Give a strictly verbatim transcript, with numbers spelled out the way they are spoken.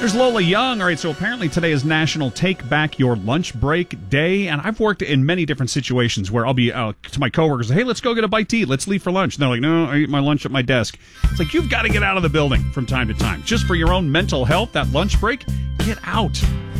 There's Lola Young. All right, so apparently today is National Take Back Your Lunch Break Day, and I've worked in many different situations where I'll be uh, to my coworkers, hey, let's go get a bite to eat. Let's leave for lunch. And they're like, no, I eat my lunch at my desk. It's like, you've got to get out of the building from time to time. Just for your own mental health, that lunch break, get out.